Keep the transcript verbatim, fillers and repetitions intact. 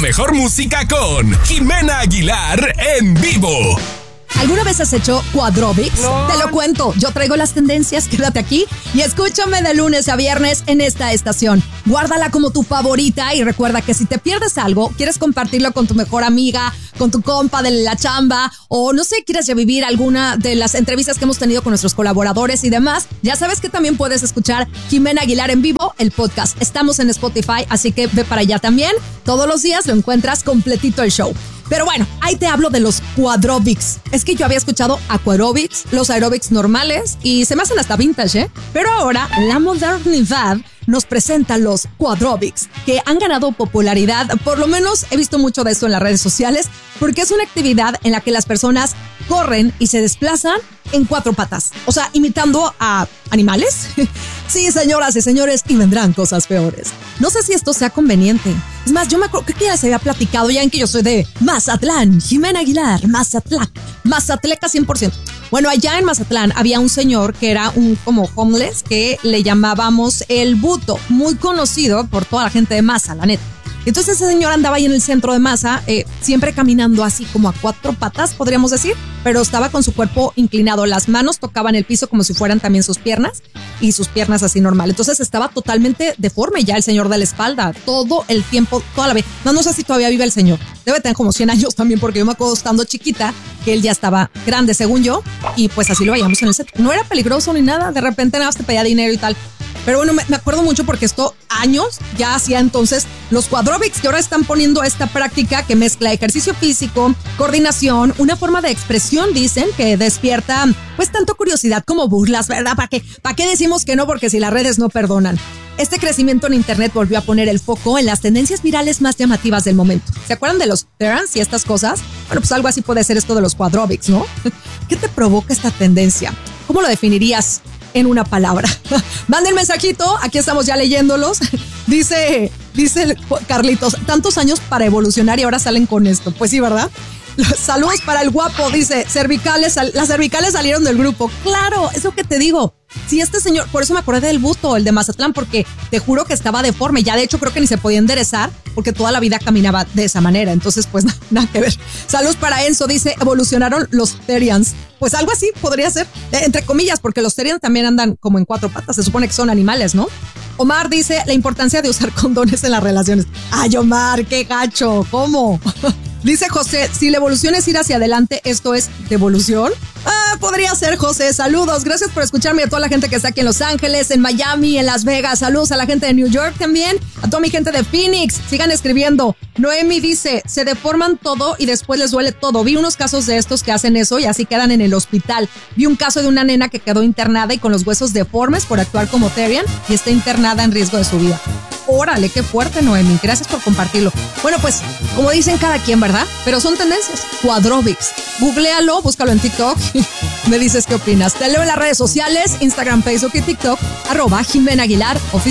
mejor música con Jimena Aguilar en vivo. ¿Alguna vez has hecho cuadróbics? No. Te lo cuento. Yo traigo las tendencias, quédate aquí y escúchame de lunes a viernes en esta estación. Guárdala como tu favorita y recuerda que si te pierdes algo, quieres compartirlo con tu mejor amiga, con tu compa de la chamba o no sé, quieres revivir alguna de las entrevistas que hemos tenido con nuestros colaboradores y demás, ya sabes que también puedes escuchar Jimena Aguilar en vivo, el podcast. Estamos en Spotify, así que ve para allá también. Todos los días lo encuentras completito el show. Pero bueno, ahí te hablo de los cuadróbics. Es que yo había escuchado aquaróbics, los aeróbics normales y se me hacen hasta vintage, ¿eh? Pero ahora la modernidad nos presenta los cuadróbics, que han ganado popularidad. Por lo menos he visto mucho de esto en las redes sociales, porque es una actividad en la que las personas corren y se desplazan en cuatro patas. O sea, imitando a animales. Sí, señoras y señores, y vendrán cosas peores. No sé si esto sea conveniente. Es más, yo me acuerdo que ya se había platicado ya en que yo soy de Mazatlán, Jimena Aguilar, Mazatlán, Mazatleca cien por ciento. Bueno, allá en Mazatlán había un señor que era un como homeless que le llamábamos el Buto, muy conocido por toda la gente de Maza, la neta. Entonces ese señor andaba ahí en el centro de Maza, eh, siempre caminando así como a cuatro patas, podríamos decir, pero estaba con su cuerpo inclinado. Las manos tocaban el piso como si fueran también sus piernas y sus piernas así normal. Entonces estaba totalmente deforme ya el señor de la espalda, todo el tiempo, toda la vez. No, no sé si todavía vive el señor. Debe tener como cien años también, porque yo me acuerdo estando chiquita que él ya estaba grande, según yo, y pues así lo veíamos en el set. No era peligroso ni nada, de repente nada más te pedía dinero y tal. Pero bueno, me, me acuerdo mucho porque esto años ya hacía entonces los cuadróbics, que ahora están poniendo esta práctica que mezcla ejercicio físico, coordinación, una forma de expresión, dicen, que despierta pues tanto curiosidad como burlas, ¿verdad? ¿Para qué, ¿Para qué decimos que no? Porque si las redes no perdonan. Este crecimiento en internet volvió a poner el foco en las tendencias virales más llamativas del momento. ¿Se acuerdan de los trance y estas cosas? Bueno, pues algo así puede ser esto de los cuadróbics, ¿no? ¿Qué te provoca esta tendencia? ¿Cómo lo definirías en una palabra? Manden mensajito, aquí estamos ya leyéndolos. Dice, dice Carlitos, tantos años para evolucionar y ahora salen con esto. Pues sí, ¿verdad? Saludos para el guapo, dice, cervicales, las cervicales salieron del grupo. Claro, es lo que te digo. Si este señor, por eso me acordé del Buto, el de Mazatlán, porque te juro que estaba deforme. Ya de hecho creo que ni se podía enderezar porque toda la vida caminaba de esa manera. Entonces pues nada, nada que ver. Saludos para Enzo, dice, evolucionaron los Therians. Pues algo así podría ser, entre comillas, porque los Therians también andan como en cuatro patas. Se supone que son animales, ¿no? Omar dice, la importancia de usar condones en las relaciones. Ay, Omar, qué gacho, ¿cómo? Dice José, si la evolución es ir hacia adelante, ¿esto es devolución? Ah, podría ser, José. Saludos, gracias por escucharme, a toda la gente que está aquí en Los Ángeles, en Miami, en Las Vegas. Saludos a la gente de New York también, a toda mi gente de Phoenix. Sigan escribiendo. Noemi dice, se deforman todo y después les duele todo. Vi unos casos de estos que hacen eso y así quedan en el hospital. Vi un caso de una nena que quedó internada y con los huesos deformes por actuar como Therian y está internada en riesgo de su vida. Órale, qué fuerte, Noemi. Gracias por compartirlo. Bueno, pues, como dicen cada quien, ¿verdad? Pero son tendencias. Cuadróbics. Googléalo, búscalo en TikTok. Me dices qué opinas. Te leo en las redes sociales, Instagram, Facebook y TikTok, arroba Jimena Aguilar Oficial.